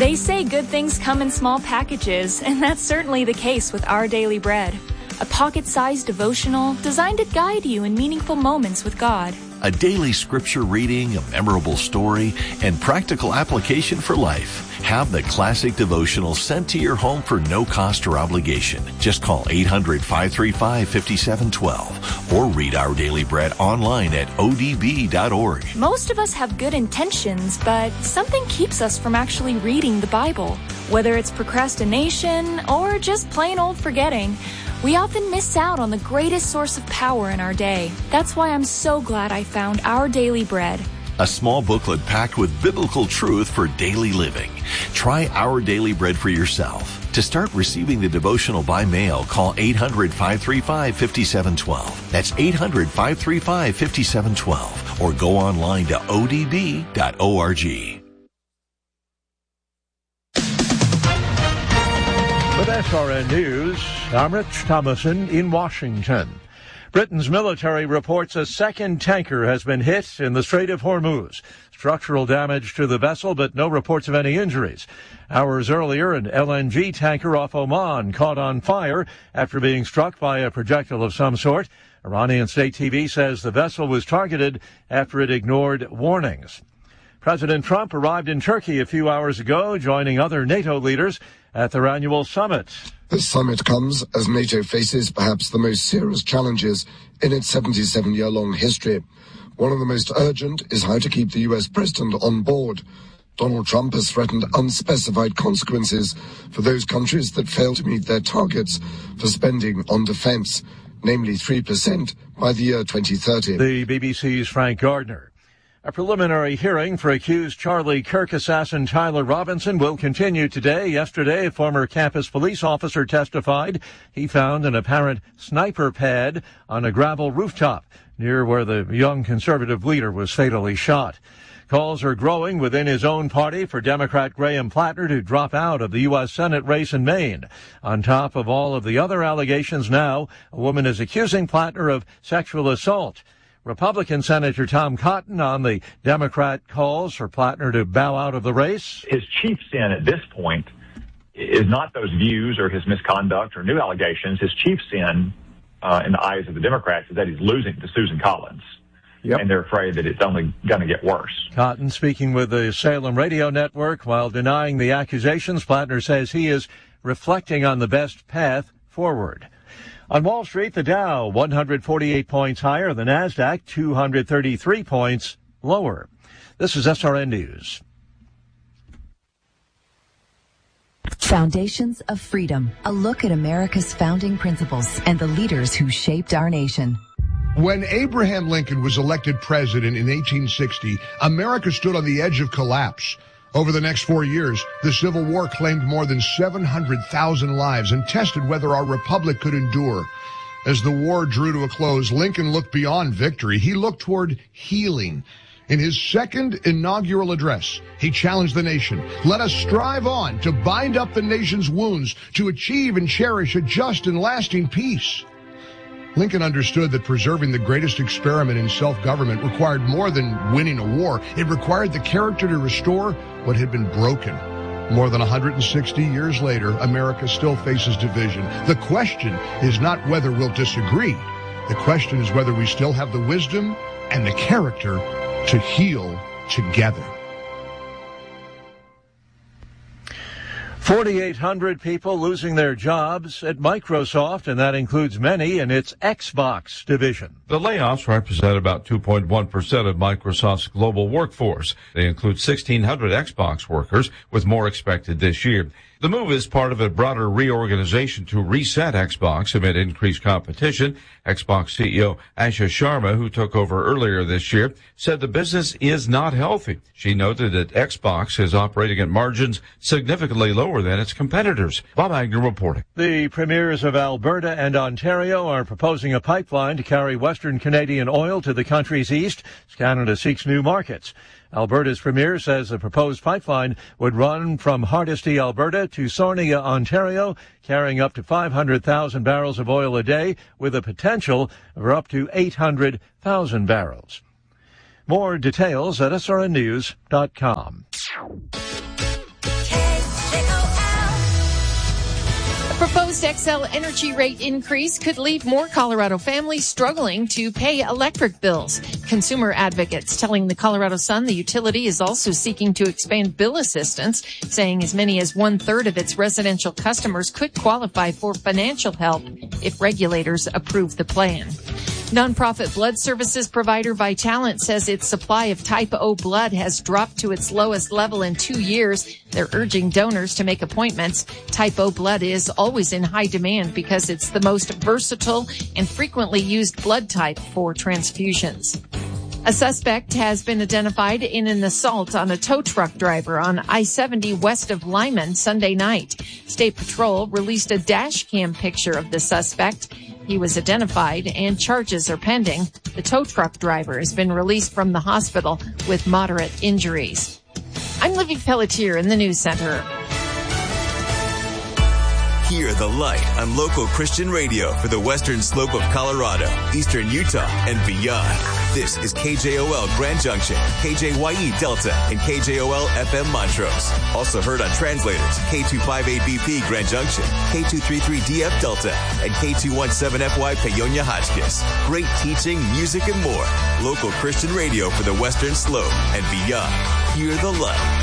They say good things come in small packages, and that's certainly the case with Our Daily Bread, a pocket-sized devotional designed to guide you in meaningful moments with God. A daily scripture reading, a memorable story, and practical application for life. Have the classic devotional sent to your home for no cost or obligation. Just call 800-535-5712 or read Our Daily Bread online at odb.org. Most of us have good intentions, but something keeps us from actually reading the Bible. Whether it's procrastination or just plain old forgetting, we often miss out on the greatest source of power in our day. That's why I'm so glad I found Our Daily Bread, a small booklet packed with biblical truth for daily living. Try Our Daily Bread for yourself. To start receiving the devotional by mail, call 800-535-5712. That's 800-535-5712. Or go online to odb.org. With SRN News, I'm Rich Thomason in Washington. Britain's military reports a second tanker has been hit in the Strait of Hormuz. Structural damage to the vessel, but no reports of any injuries. Hours earlier, an LNG tanker off Oman caught on fire after being struck by a projectile of some sort. Iranian state TV says the vessel was targeted after it ignored warnings. President Trump arrived in Turkey a few hours ago, joining other NATO leaders at their annual summit. This summit comes as NATO faces perhaps the most serious challenges in its 77-year-long history. One of the most urgent is how to keep the U.S. president on board. Donald Trump has threatened unspecified consequences for those countries that fail to meet their targets for spending on defense, namely 3% by the year 2030. The BBC's Frank Gardner. A preliminary hearing for accused Charlie Kirk assassin Tyler Robinson will continue today. Yesterday, a former campus police officer testified he found an apparent sniper pad on a gravel rooftop near where the young conservative leader was fatally shot. Calls are growing within his own party for Democrat Graham Plattner to drop out of the U.S. Senate race in Maine. On top of all of the other allegations now, a woman is accusing Plattner of sexual assault. Republican Senator Tom Cotton on the Democrat calls for Plattner to bow out of the race. His chief sin at this point is not those views or his misconduct or new allegations. His chief sin in the eyes of the Democrats is that he's losing to Susan Collins. Yep. And they're afraid that it's only going to get worse. Cotton speaking with the Salem Radio Network while denying the accusations. Plattner says he is reflecting on the best path forward. On Wall Street, the Dow 148 points higher, the Nasdaq 233 points lower. This is SRN News. Foundations of Freedom, a look at America's founding principles and the leaders who shaped our nation. When Abraham Lincoln was elected president in 1860, America stood on the edge of collapse. Over the next 4 years, the Civil War claimed more than 700,000 lives and tested whether our republic could endure. As the war drew to a close, Lincoln looked beyond victory. He looked toward healing. In his second inaugural address, he challenged the nation. Let us strive on to bind up the nation's wounds, to achieve and cherish a just and lasting peace. Lincoln understood that preserving the greatest experiment in self-government required more than winning a war. It required the character to restore what had been broken. More than 160 years later, America still faces division. The question is not whether we'll disagree. The question is whether we still have the wisdom and the character to heal together. 4,800 people losing their jobs at Microsoft, and that includes many in its Xbox division. The layoffs represent about 2.1% of Microsoft's global workforce. They include 1,600 Xbox workers, with more expected this year. The move is part of a broader reorganization to reset Xbox amid increased competition. Xbox CEO Asha Sharma, who took over earlier this year, said the business is not healthy. She noted that Xbox is operating at margins significantly lower than its competitors. Bob Agnew reporting. The premiers of Alberta and Ontario are proposing a pipeline to carry Western Canadian oil to the country's east as Canada seeks new markets. Alberta's premier says the proposed pipeline would run from Hardisty, Alberta to Sarnia, Ontario, carrying up to 500,000 barrels of oil a day with a potential for up to 800,000 barrels. More details at srnnews.com. proposed Xcel Energy rate increase could leave more Colorado families struggling to pay electric bills. Consumer advocates telling the Colorado Sun the utility is also seeking to expand bill assistance, saying as many as 1/3 of its residential customers could qualify for financial help if regulators approve the plan. Nonprofit blood services provider Vitalant says its supply of type O blood has dropped to its lowest level in 2 years. They're urging donors to make appointments. Type O blood is always in high demand because it's the most versatile and frequently used blood type for transfusions. A suspect has been identified in an assault on a tow truck driver on I-70 west of Lyman Sunday night. State Patrol released a dash cam picture of the suspect. He was identified and charges are pending. The tow truck driver has been released from the hospital with moderate injuries. I'm Libby Pelletier in the News Center. Hear the light on local Christian radio for the western slope of Colorado, eastern Utah, and beyond. This is KJOL Grand Junction, KJYE Delta, and KJOL FM Montrose. Also heard on translators, K258BP Grand Junction, K233DF Delta, and K217FY Paonia Hotchkiss. Great teaching, music, and more. Local Christian radio for the western slope and beyond. Hear the light.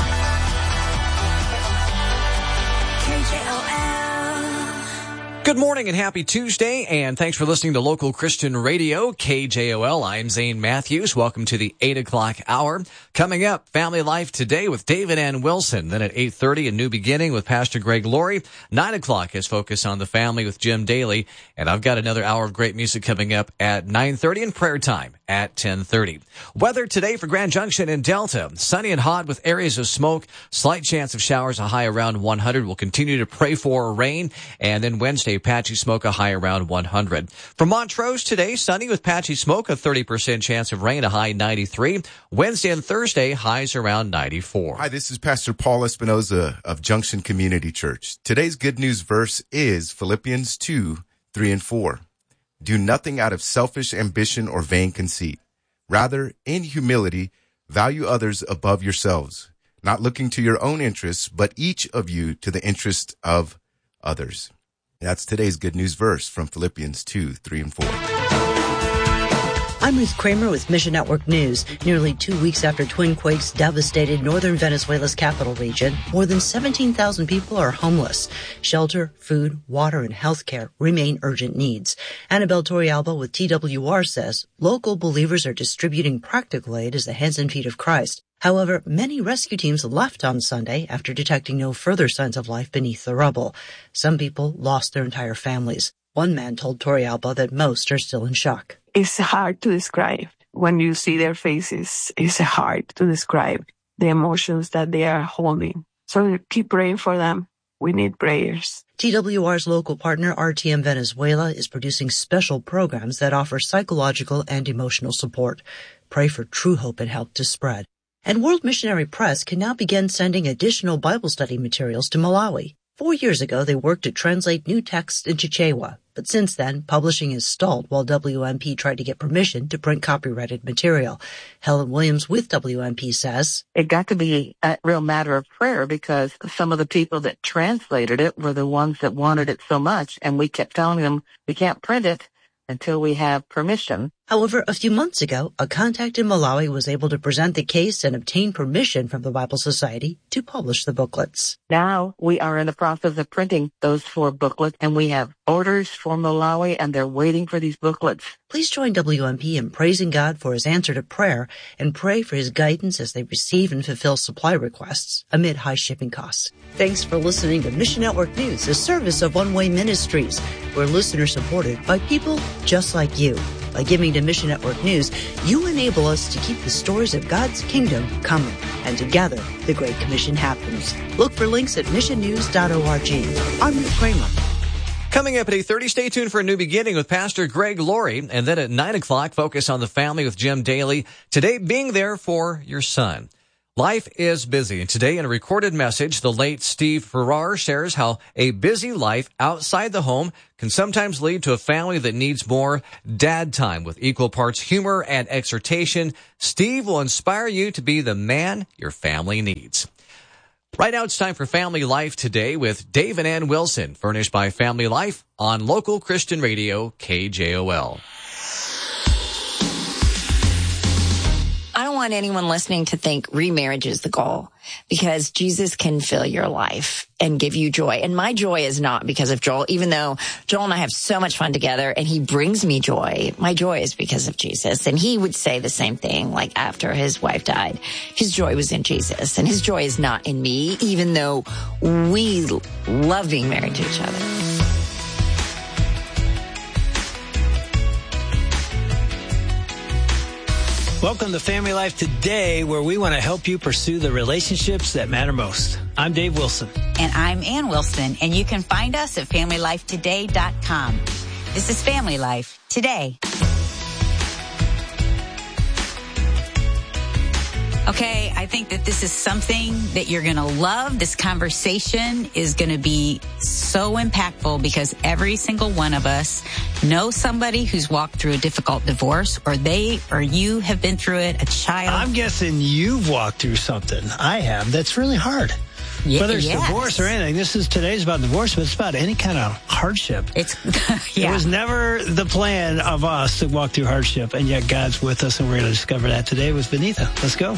Good morning and happy Tuesday, and thanks for listening to Local Christian Radio, KJOL. I'm Zane Matthews. Welcome to the 8 o'clock hour. Coming up, Family Life Today with David Ann Wilson. Then at 8:30, A New Beginning with Pastor Greg Laurie. 9 o'clock is Focus on the Family with Jim Daly. And I've got another hour of great music coming up at 9:30 and prayer time at 10:30. Weather today for Grand Junction and Delta. Sunny and hot with areas of smoke. Slight chance of showers, a high around 100. We'll continue to pray for rain. And then Wednesday, patchy smoke, a high around 100. For Montrose today, sunny with patchy smoke, a 30% chance of rain, a high 93. Wednesday and Thursday, highs around 94. Hi, this is Pastor Paul Espinoza of Junction Community Church. Today's good news verse is Philippians 2:3-4. Do nothing out of selfish ambition or vain conceit. Rather, in humility, value others above yourselves, not looking to your own interests, but each of you to the interest of others. That's today's good news verse from Philippians 2:3-4. I'm Ruth Kramer with Mission Network News. Nearly 2 weeks after twin quakes devastated northern Venezuela's capital region, more than 17,000 people are homeless. Shelter, food, water, and health care remain urgent needs. Annabelle Torrialba with TWR says local believers are distributing practical aid as the hands and feet of Christ. However, many rescue teams left on Sunday after detecting no further signs of life beneath the rubble. Some people lost their entire families. One man told Torrialba that most are still in shock. It's hard to describe. When you see their faces, it's hard to describe the emotions that they are holding. So keep praying for them. We need prayers. TWR's local partner, RTM Venezuela, is producing special programs that offer psychological and emotional support. Pray for true hope and help to spread. And World Missionary Press can now begin sending additional Bible study materials to Malawi. 4 years ago, they worked to translate new texts into Chichewa. But since then, publishing has stalled while WMP tried to get permission to print copyrighted material. Helen Williams with WMP says, it got to be a real matter of prayer because some of the people that translated it were the ones that wanted it so much. And we kept telling them we can't print it until we have permission. However, a few months ago, a contact in Malawi was able to present the case and obtain permission from the Bible Society to publish the booklets. Now we are in the process of printing those 4 booklets, and we have orders for Malawi, and they're waiting for these booklets. Please join WMP in praising God for his answer to prayer and pray for his guidance as they receive and fulfill supply requests amid high shipping costs. Thanks for listening to Mission Network News, a service of One Way Ministries. We're listener supported by people just like you. By giving to Mission Network News, you enable us to keep the stories of God's kingdom coming. And together, the Great Commission happens. Look for links at missionnews.org. I'm Ruth Kramer. Coming up at 8:30, stay tuned for A New Beginning with Pastor Greg Laurie. And then at 9 o'clock, Focus on the Family with Jim Daly. Today, being there for your son. Life is busy, and today in a recorded message, the late Steve Farrar shares how a busy life outside the home can sometimes lead to a family that needs more dad time with equal parts humor and exhortation. Steve will inspire you to be the man your family needs. Right now it's time for Family Life Today with Dave and Ann Wilson, furnished by Family Life on local Christian radio KJOL. I don't want anyone listening to think remarriage is the goal, because Jesus can fill your life and give you joy. And my joy is not because of Joel, even though Joel and I have so much fun together and he brings me joy. My joy is because of Jesus. And he would say the same thing, like after his wife died. His joy was in Jesus, and his joy is not in me, even though we love being married to each other. Welcome to Family Life Today, where we want to help you pursue the relationships that matter most. I'm Dave Wilson. And I'm Ann Wilson, and you can find us at FamilyLifeToday.com. This is Family Life Today. Okay, I think that this is something that you're going to love. This conversation is going to be so impactful because every single one of us knows somebody who's walked through a difficult divorce, or they or you have been through it, a child. I'm guessing you've walked through something. I have. That's really hard. Whether it's divorce or anything. Today's about divorce, but it's about any kind of hardship. It was never the plan of us to walk through hardship, and yet God's with us, and we're going to discover that today with Benita. Let's go.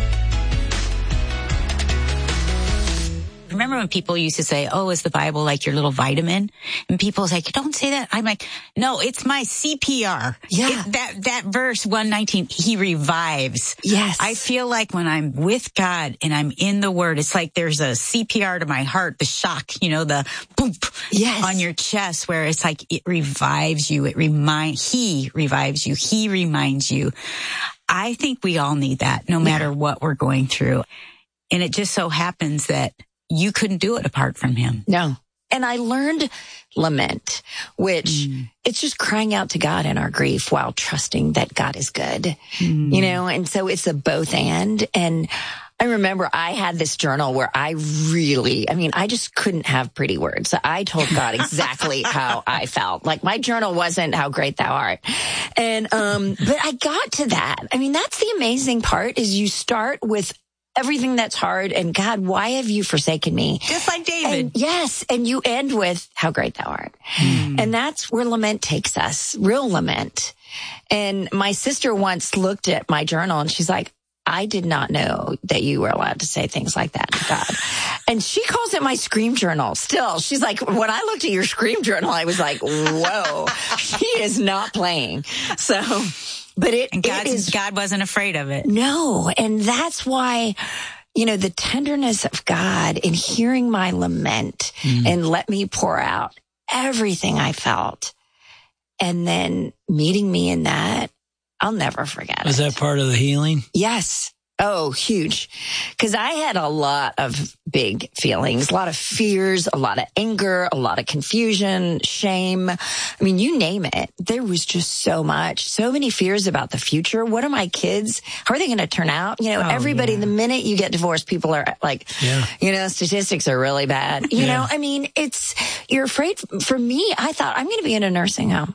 Remember when people used to say, oh, is the Bible like your little vitamin? And people was like, don't say that. I'm like, no, it's my CPR. Yeah. That verse 119, he revives. Yes. I feel like when I'm with God and I'm in the Word, it's like there's a CPR to my heart, the shock, the boop on your chest, where it's like it revives you. He revives you. He reminds you. I think we all need that, no matter what we're going through. And it just so happens that you couldn't do it apart from him. No. And I learned lament, which it's just crying out to God in our grief while trusting that God is good, and so it's a both and. And I remember I had this journal where I just couldn't have pretty words. I told God exactly how I felt. Like, my journal wasn't how great thou art. And, but I got to that. That's the amazing part, is you start with everything that's hard, and God, why have you forsaken me? Just like David. And you end with how great thou art. And that's where lament takes us, real lament. And my sister once looked at my journal and she's like, I did not know that you were allowed to say things like that to God. And she calls it my scream journal still. She's like, when I looked at your scream journal, I was like, whoa, he is not playing. So... But God wasn't afraid of it. No. And that's why, the tenderness of God in hearing my lament and let me pour out everything I felt, and then meeting me in that, I'll never forget it. Was that part of the healing? Yes. Oh, huge. Because I had a lot of big feelings, a lot of fears, a lot of anger, a lot of confusion, shame. You name it. There was just so much, so many fears about the future. What are my kids? How are they going to turn out? Everybody, the minute you get divorced, people are like, statistics are really bad. You're afraid. For me, I thought I'm going to be in a nursing home.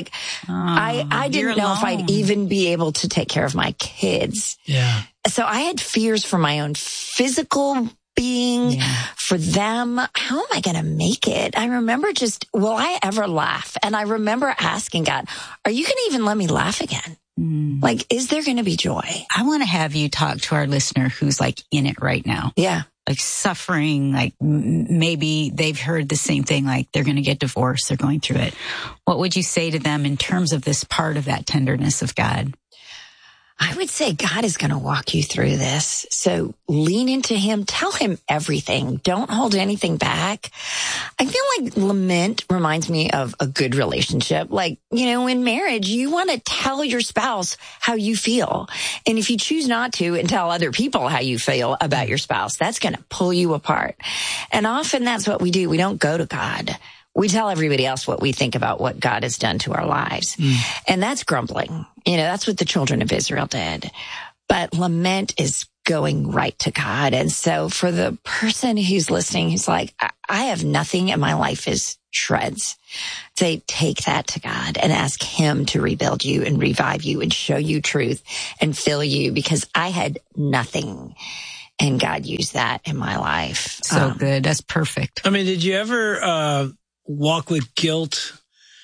I didn't know if I'd even be able to take care of my kids. Yeah. So I had fears for my own physical being, for them. How am I going to make it? I remember will I ever laugh? And I remember asking God, are you going to even let me laugh again? Is there going to be joy? I want to have you talk to our listener who's in it right now. Yeah. Suffering, maybe they've heard the same thing, they're going to get divorced, they're going through it. What would you say to them in terms of this part of that tenderness of God? I would say God is going to walk you through this. So lean into him. Tell him everything. Don't hold anything back. I feel like lament reminds me of a good relationship. In marriage, you want to tell your spouse how you feel. And if you choose not to and tell other people how you feel about your spouse, that's going to pull you apart. And often that's what we do. We don't go to God. We tell everybody else what we think about what God has done to our lives. And that's grumbling. That's what the children of Israel did. But lament is going right to God. And so for the person who's listening, who's like, I have nothing and my life is shreds, say, take that to God and ask him to rebuild you and revive you and show you truth and fill you, because I had nothing. And God used that in my life. So good. That's perfect. I mean, did you ever walk with guilt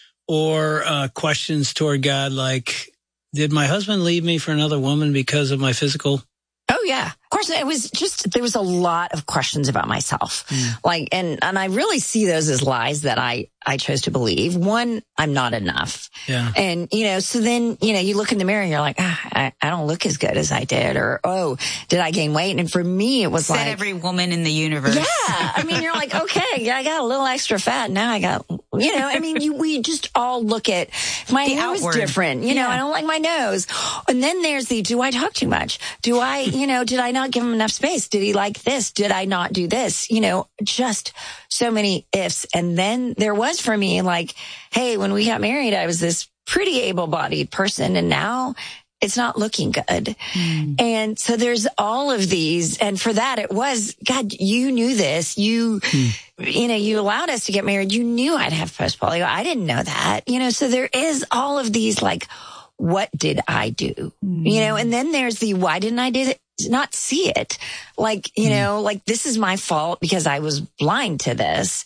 or questions toward God like, did my husband leave me for another woman because of my physical? Oh, yeah. Of course, it was just, there was a lot of questions about myself. Like, and I really see those as lies that I chose to believe. One, I'm not enough. Yeah. And, so then, you look in the mirror and you're like, I don't look as good as I did. Or, oh, did I gain weight? And for me, it was Said every woman in the universe. Yeah. I mean, you're like, okay, I got a little extra fat. Now I got, we just all look at my hair is different. I don't like my nose. And then there's do I talk too much? Do I, did I not give him enough space? Did he like this? Did I not do this? Just so many ifs. And then there was for me like, hey, when we got married, I was this pretty able-bodied person, and now it's not looking good. And so there's all of these. And for that, it was, God, you knew this. You allowed us to get married. You knew I'd have post-polio. I didn't know that. So there is all of these, like, what did I do? And then there's the, why didn't I not see it? Like, like this is my fault because I was blind to this.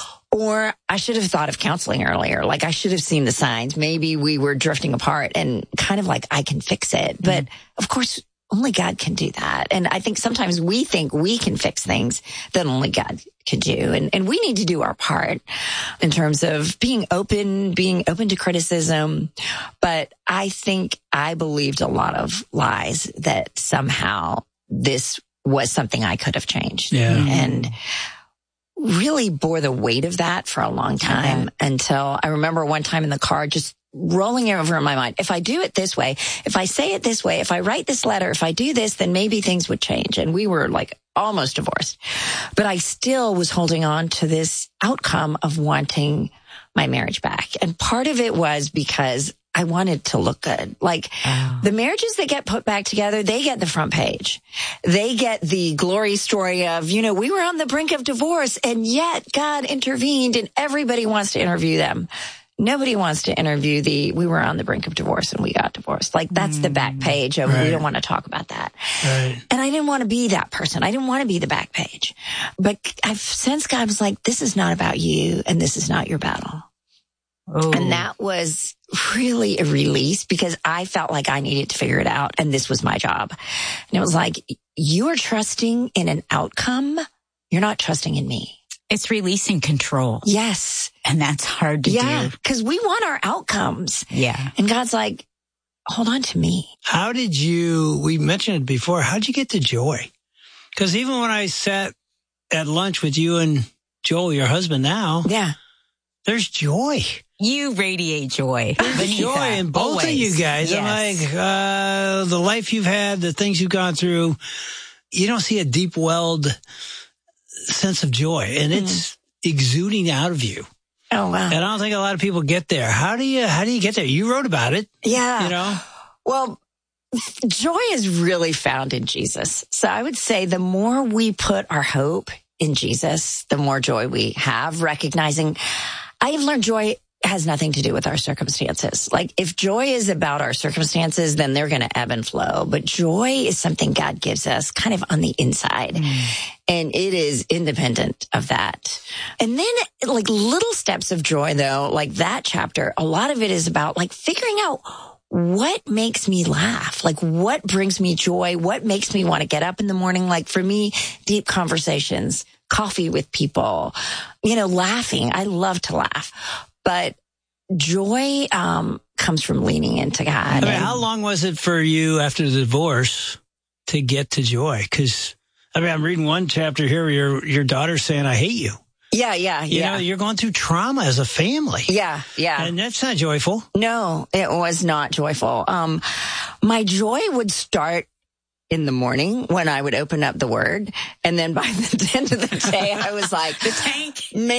Or I should have thought of counseling earlier. Like I should have seen the signs. Maybe we were drifting apart and kind of like I can fix it. But of course, only God can do that. And I think sometimes we think we can fix things that only God can do. And we need to do our part in terms of being open to criticism. But I think I believed a lot of lies that somehow this was something I could have changed. Yeah. And really bore the weight of that for a long time until I remember one time in the car just rolling over in my mind. If I do it this way, if I say it this way, if I write this letter, if I do this, then maybe things would change. And we were like almost divorced. But I still was holding on to this outcome of wanting my marriage back. And part of it was because I wanted to look good. Like the marriages that get put back together, they get the front page. They get the glory story of, we were on the brink of divorce and yet God intervened and everybody wants to interview them. Nobody wants to interview we were on the brink of divorce and we got divorced. Like that's the back page of we don't want to talk about that. Right. And I didn't want to be that person. I didn't want to be the back page. But I've sensed God was like, this is not about you and this is not your battle. Oh. And that was really a release because I felt like I needed to figure it out. And this was my job. And it was like, you are trusting in an outcome. You're not trusting in me. It's releasing control. Yes. And that's hard to do. Because we want our outcomes. Yeah. And God's like, hold on to me. How did we mentioned it before, how'd you get the joy? Because even when I sat at lunch with you and Joel, your husband now. Yeah. There's joy. You radiate joy. There's joy in both of you guys. Yes. I'm like, the life you've had, the things you've gone through, you don't see a deep-welled sense of joy, and it's exuding out of you. Oh, wow. And I don't think a lot of people get there. How do you get there? You wrote about it. Yeah. Well, joy is really found in Jesus. So I would say the more we put our hope in Jesus, the more joy we have, recognizing I've learned joy has nothing to do with our circumstances. Like if joy is about our circumstances, then they're going to ebb and flow. But joy is something God gives us kind of on the inside. And it is independent of that. And then like little steps of joy though, like that chapter, a lot of it is about like figuring out what makes me laugh? Like what brings me joy? What makes me want to get up in the morning? Like for me, deep conversations, coffee with people, laughing. I love to laugh. But joy comes from leaning into God. How long was it for you after the divorce to get to joy? Because, I'm reading one chapter here where your daughter's saying, I hate you. Yeah. You're going through trauma as a family. Yeah. And that's not joyful. No, it was not joyful. My joy would start in the morning when I would open up the Word. And then by the end of the day, I was like, the tank.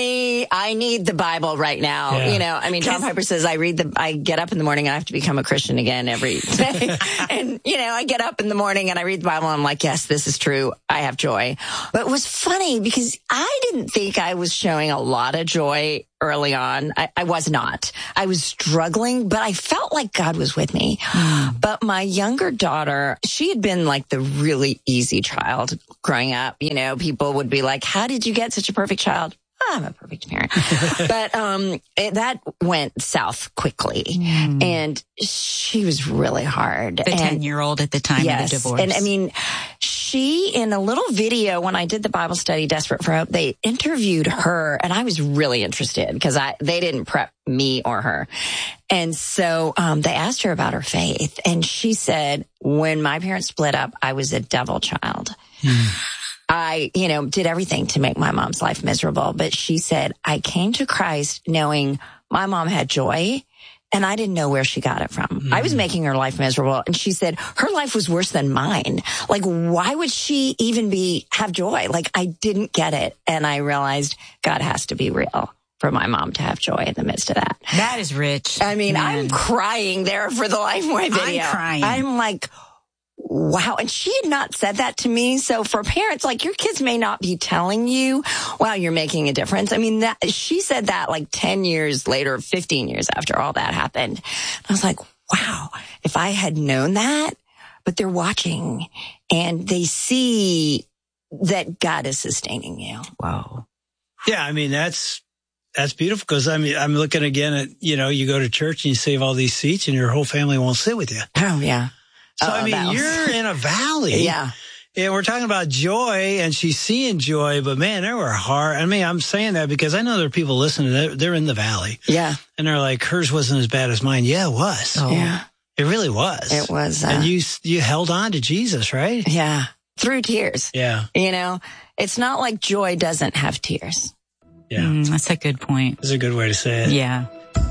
I need the Bible right now. Yeah. John Piper says I get up in the morning and I have to become a Christian again every day. And, I get up in the morning and I read the Bible and I'm like, yes, this is true. I have joy. But it was funny because I didn't think I was showing a lot of joy early on. I was not. I was struggling, but I felt like God was with me. But my younger daughter, she had been like the really easy child growing up. You know, people would be like, how did you get such a perfect child? I'm a perfect parent. But that went south quickly. And she was really hard. The 10-year-old at the time of the divorce. And I mean, she, in a little video, when I did the Bible study, Desperate for Hope, they interviewed her, and I was really interested because they didn't prep me or her. And so they asked her about her faith, and she said, when my parents split up, I was a devil child. I, did everything to make my mom's life miserable. But she said, I came to Christ knowing my mom had joy, and I didn't know where she got it from. I was making her life miserable. And she said her life was worse than mine. Like, why would she even have joy? Like, I didn't get it. And I realized God has to be real for my mom to have joy in the midst of that. That is rich. I mean, man. I'm crying there for the Lifeway video. I'm crying. I'm like, wow. And she had not said that to me. So for parents, like, your kids may not be telling you, wow, you're making a difference. I mean, she said that like 10 years later, 15 years after all that happened. I was like, wow, if I had known that, but they're watching and they see that God is sustaining you. Wow. Yeah. I mean, that's beautiful because I'm looking again at, you go to church and you save all these seats and your whole family won't sit with you. Oh, yeah. So, you're in a valley. Yeah. And we're talking about joy, and she's seeing joy, but man, there were hard. I mean, I'm saying that because I know there are people listening, they're in the valley. Yeah. And they're like, hers wasn't as bad as mine. Yeah, it was. Oh. Yeah. It really was. It was. And you held on to Jesus, right? Yeah. Through tears. Yeah. It's not like joy doesn't have tears. Yeah. That's a good point. That's a good way to say it. Yeah.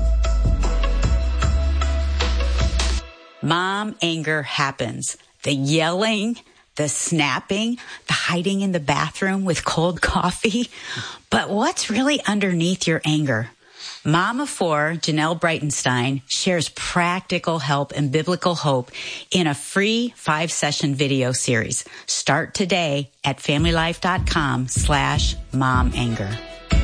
Mom anger happens. The yelling, the snapping, the hiding in the bathroom with cold coffee. But what's really underneath your anger? Mom of 4, Janelle Breitenstein, shares practical help and biblical hope in a free 5-session video series. Start today at familylife.com/momanger.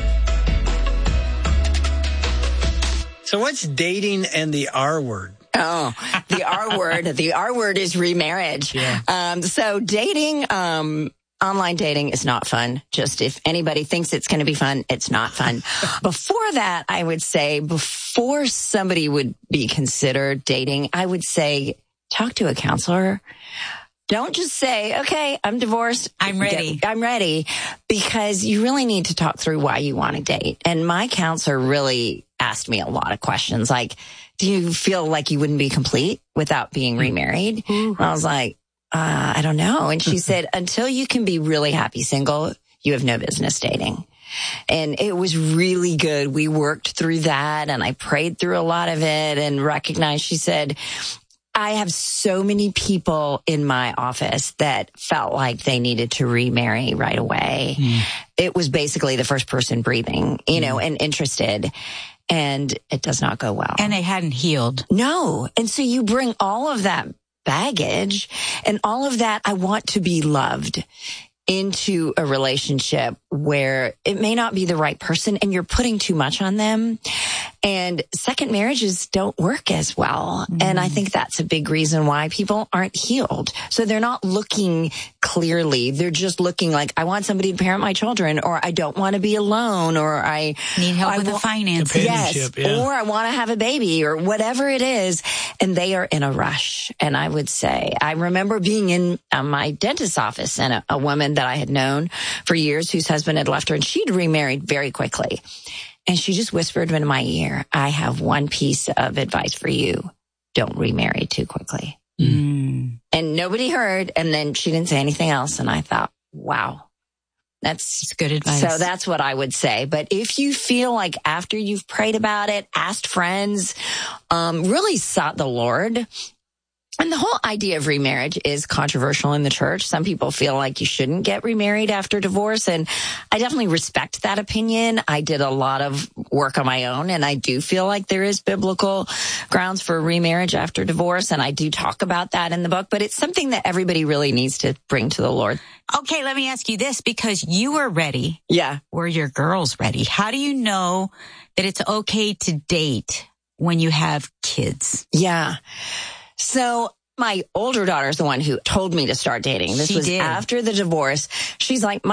So what's dating and the R word? Oh, the R word. The R word is remarriage. Yeah. So dating, online dating is not fun. Just if anybody thinks it's going to be fun, it's not fun. Before that, I would say before somebody would be considered dating, I would say talk to a counselor. Don't just say, okay, I'm divorced. I'm ready. I'm ready. Because you really need to talk through why you want to date. And my counselor really asked me a lot of questions like, do you feel like you wouldn't be complete without being remarried? And I was like, I don't know. And she said, until you can be really happy single, you have no business dating. And it was really good. We worked through that and I prayed through a lot of it and recognized, she said, I have so many people in my office that felt like they needed to remarry right away. It was basically the first person breathing, and interested. And it does not go well. And they hadn't healed. No. And so you bring all of that baggage and all of that, I want to be loved, into a relationship where it may not be the right person and you're putting too much on them. And second marriages don't work as well. And I think that's a big reason why people aren't healed. So they're not looking clearly. They're just looking like, I want somebody to parent my children, or I don't want to be alone, or I need help with the finances. Yes. Yeah. Or I want to have a baby, or whatever it is. And they are in a rush. And I would say, I remember being in my dentist's office and a woman that I had known for years whose husband had left her, and she'd remarried very quickly. And she just whispered in my ear, I have one piece of advice for you. Don't remarry too quickly. And nobody heard. And then she didn't say anything else. And I thought, wow, that's good advice. So that's what I would say. But if you feel like after you've prayed about it, asked friends, really sought the Lord, And the whole idea of remarriage is controversial in the church. Some people feel like you shouldn't get remarried after divorce, and I definitely respect that opinion. I did a lot of work on my own, and I do feel like there is biblical grounds for remarriage after divorce, and I do talk about that in the book, but it's something that everybody really needs to bring to the Lord. Okay, let me ask you this, because you were ready. Yeah. Were your girls ready? How do you know that it's okay to date when you have kids? Yeah. So my older daughter is the one who told me to start dating. This was after the divorce. She's like,